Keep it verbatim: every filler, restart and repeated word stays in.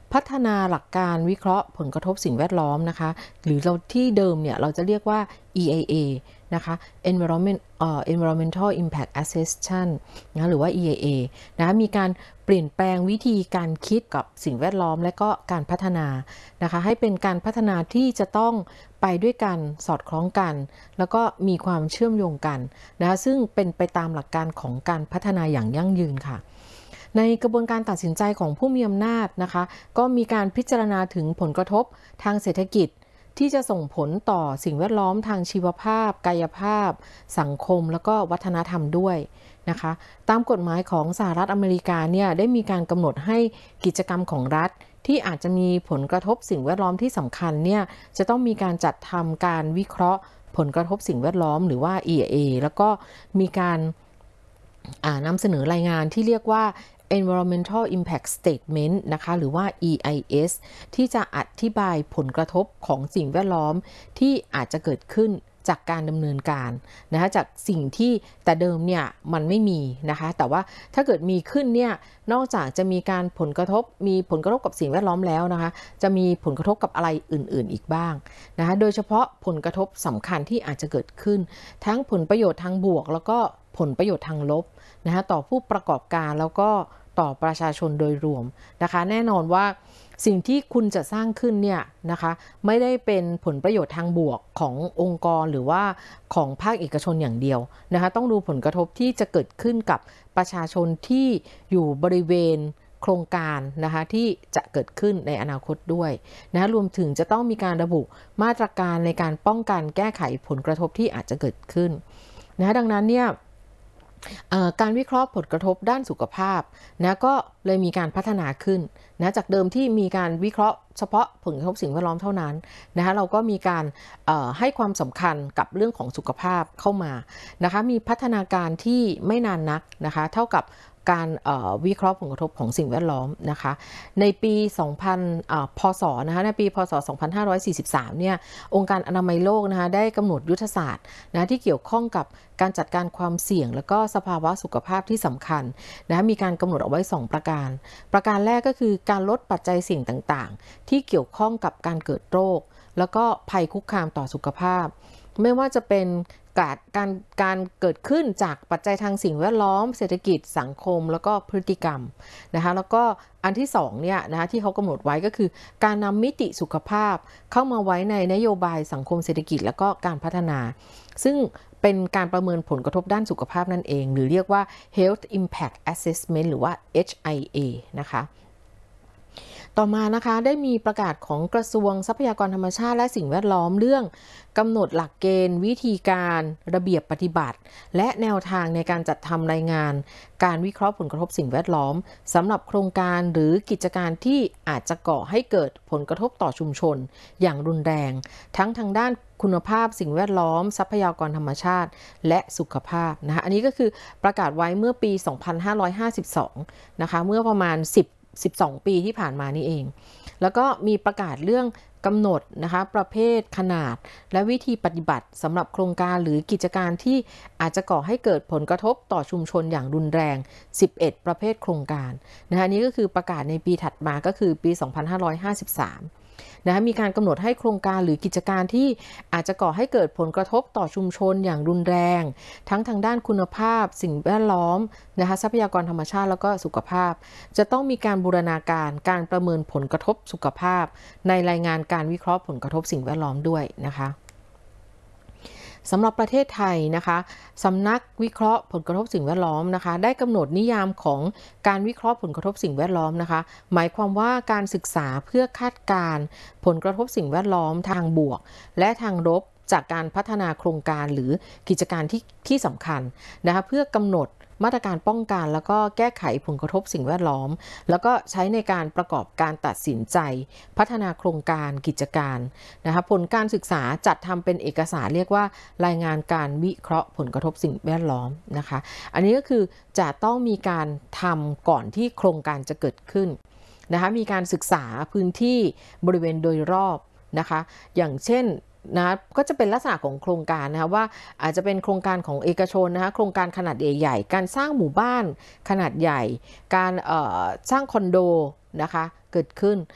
พัฒนาหลักการวิเคราะห์ผลกระทบสิ่งแวดล้อมนะคะหรือเราที่เดิมเนี่ยเราจะเรียกว่า อี ไอ เอ นะคะ Environment เอ่อ Environmental Impact Assessment นะหรือว่า อี ไอ เอ นะมีการเปลี่ยนแปลงวิธีการคิดกับสิ่งแวดล้อมและก็การพัฒนานะคะให้เป็นการพัฒนาที่จะต้องไปด้วยกันสอดคล้องกันแล้วก็มีความเชื่อมโยงกันนะคะซึ่งเป็นไปตามหลักการของการพัฒนาอย่างยั่งยืนค่ะในกระบวนการตัดสินใจของผู้มีอำนาจนะคะก็มีการพิจารณาถึงผลกระทบทางเศรษฐกิจที่จะส่งผลต่อสิ่งแวดล้อมทางชีวภาพกายภาพสังคมแล้วก็วัฒนธรรมด้วยนะคะตามกฎหมายของสหรัฐอเมริกาเนี่ยได้มีการกำหนดให้กิจกรรมของรัฐที่อาจจะมีผลกระทบสิ่งแวดล้อมที่สำคัญเนี่ยจะต้องมีการจัดทำการวิเคราะห์ผลกระทบสิ่งแวดล้อมหรือว่า อี ไอ เอ แล้วก็มีการนำเสนอรายงานที่เรียกว่า Environmental Impact Statement นะคะหรือว่า อี ไอ เอส ที่จะอธิบายผลกระทบของสิ่งแวดล้อมที่อาจจะเกิดขึ้นจากการดำเนินการนะคะจากสิ่งที่แต่เดิมเนี่ยมันไม่มีนะคะแต่ว่าถ้าเกิดมีขึ้นเนี่ยนอกจากจะมีการผลกระทบมีผลกระทบกับสิ่งแวดล้อมแล้วนะคะจะมีผลกระทบกับอะไรอื่นๆอีกบ้างนะคะโดยเฉพาะผลกระทบสำคัญที่อาจจะเกิดขึ้นทั้งผลประโยชน์ทางบวกแล้วก็ผลประโยชน์ทางลบนะคะต่อผู้ประกอบการแล้วก็ต่อประชาชนโดยรวมนะคะแน่นอนว่าสิ่งที่คุณจะสร้างขึ้นเนี่ยนะคะไม่ได้เป็นผลประโยชน์ทางบวกขององค์กรหรือว่าของภาคเอกชนอย่างเดียวนะคะต้องดูผลกระทบที่จะเกิดขึ้นกับประชาชนที่อยู่บริเวณโครงการนะคะที่จะเกิดขึ้นในอนาคตด้วยนะรวมถึงจะต้องมีการระบุมาตรการในการป้องกันแก้ไขผลกระทบที่อาจจะเกิดขึ้นนะดังนั้นเนี่ยการวิเคราะห์ผลกระทบด้านสุขภาพนะก็เลยมีการพัฒนาขึ้นนะจากเดิมที่มีการวิเคราะห์เฉพาะผลกระทบสิ่งแวดล้อมเท่านั้นนะคะเราก็มีการให้ความสำคัญกับเรื่องของสุขภาพเข้ามานะคะมีพัฒนาการที่ไม่นานนักนะคะเท่ากับการวิเคราะห์ผลกระทบของสิ่งแวดล้อมนะคะในปี สองพัน พศนะคะในปีพศ สองพันห้าร้อยสี่สิบสาม เนี่ยองค์การอนามัยโลกนะคะได้กำหนดยุทธศาสตร์นะที่เกี่ยวข้องกับการจัดการความเสี่ยงและก็สภาวะสุขภาพที่สำคัญนะมีการกำหนดเอาไว้สองประการประการแรกก็คือการลดปัจจัยเสี่ยงต่างๆที่เกี่ยวข้องกับการเกิดโรคแล้วก็ภัยคุกคามต่อสุขภาพไม่ว่าจะเป็นการการการเกิดขึ้นจากปัจจัยทางสิ่งแวดล้อมเศรษฐกิจสังคมแล้วก็พฤติกรรมนะคะแล้วก็อันที่สองเนี่ยนะคะที่เขากำหนดไว้ก็คือการนำมิติสุขภาพเข้ามาไว้ในนโยบายสังคมเศรษฐกิจแล้วก็การพัฒนาซึ่งเป็นการประเมินผลกระทบด้านสุขภาพนั่นเองหรือเรียกว่า Health Impact Assessment หรือว่า เอช ไอ เอ นะคะต่อมานะคะได้มีประกาศของกระทรวงทรัพยากรธรรมชาติและสิ่งแวดล้อมเรื่องกำหนดหลักเกณฑ์วิธีการระเบียบปฏิบัติและแนวทางในการจัดทำรายงานการวิเคราะห์ผลกระทบสิ่งแวดล้อมสำหรับโครงการหรือกิจการที่อาจจะก่อให้เกิดผลกระทบต่อชุมชนอย่างรุนแรงทั้งทางด้านคุณภาพสิ่งแวดล้อมทรัพยากรธรรมชาติและสุขภาพนะคะอันนี้ก็คือประกาศไว้เมื่อปี สองพันห้าร้อยห้าสิบสอง นะคะเมื่อประมาณ10 สิบสอง ปีที่ผ่านมานี่เองแล้วก็มีประกาศเรื่องกำหนดนะคะประเภทขนาดและวิธีปฏิบัติสำหรับโครงการหรือกิจการที่อาจจะก่อให้เกิดผลกระทบต่อชุมชนอย่างรุนแรงสิบเอ็ดประเภทโครงการนะคะนี้ก็คือประกาศในปีถัดมาก็คือปี สองพันห้าร้อยห้าสิบสามนะคะมีการกำหนดให้โครงการหรือกิจการที่อาจจะก่อให้เกิดผลกระทบต่อชุมชนอย่างรุนแรงทั้งทางด้านคุณภาพสิ่งแวดล้อมนะคะทรัพยากรธรรมชาติแล้วก็สุขภาพจะต้องมีการบูรณาการการประเมินผลกระทบสุขภาพในรายงานการวิเคราะห์ผลกระทบสิ่งแวดล้อมด้วยนะคะสำหรับประเทศไทยนะคะสำนักวิเคราะห์ผลกระทบสิ่งแวดล้อมนะคะได้กำหนดนิยามของการวิเคราะห์ผลกระทบสิ่งแวดล้อมนะคะหมายความว่าการศึกษาเพื่อคาดการณ์ผลกระทบสิ่งแวดล้อมทางบวกและทางลบจากการพัฒนาโครงการหรือกิจการที่ที่สำคัญนะคะเพื่อกำหนดมาตรการป้องกันแล้วก็แก้ไขผลกระทบสิ่งแวดล้อมแล้วก็ใช้ในการประกอบการตัดสินใจพัฒนาโครงการกิจการนะคะผลการศึกษาจัดทำเป็นเอกสารเรียกว่ารายงานการวิเคราะห์ผลกระทบสิ่งแวดล้อมนะคะอันนี้ก็คือจะต้องมีการทำก่อนที่โครงการจะเกิดขึ้นนะคะมีการศึกษาพื้นที่บริเวณโดยรอบนะคะอย่างเช่นนะก็จะเป็นลักษณะของโครงการนะคะว่าอาจจะเป็นโครงการของเอกชนนะคะโครงการขนาดใหญ่ๆการสร้างหมู่บ้านขนาดใหญ่การสร้างคอนโดนะคะเกิดขึ้น